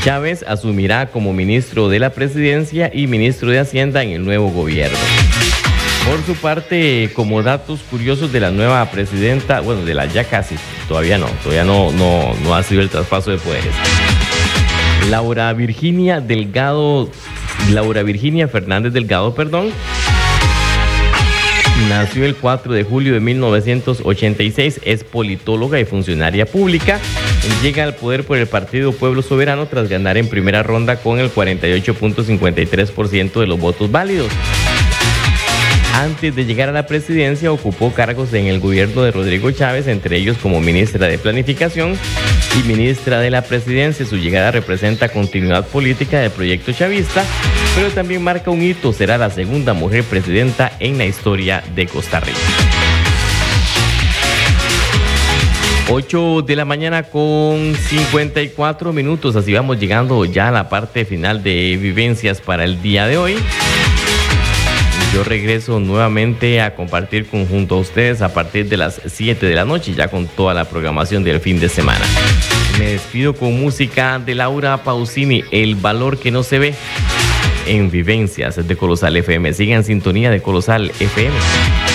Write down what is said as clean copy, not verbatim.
Chávez asumirá como ministro de la Presidencia y ministro de Hacienda en el nuevo gobierno. Por su parte, como datos curiosos de la nueva presidenta, bueno, de la ya casi, todavía no ha sido el traspaso de poderes. Laura Virginia Fernández Delgado, nació el 4 de julio de 1986, es politóloga y funcionaria pública. Llega al poder por el Partido Pueblo Soberano tras ganar en primera ronda con el 48.53% de los votos válidos. Antes de llegar a la presidencia, ocupó cargos en el gobierno de Rodrigo Chávez, entre ellos como ministra de Planificación y ministra de la Presidencia. Su llegada representa continuidad política del proyecto chavista, pero también marca un hito. Será la segunda mujer presidenta en la historia de Costa Rica. 8 de la mañana con 54 minutos. Así vamos llegando ya a la parte final de Vivencias para el día de hoy. Yo regreso nuevamente a compartir junto a ustedes a partir de las 7 de la noche, ya con toda la programación del fin de semana. Me despido con música de Laura Pausini, El valor que no se ve, en Vivencias de Colosal FM. Sigan en sintonía de Colosal FM.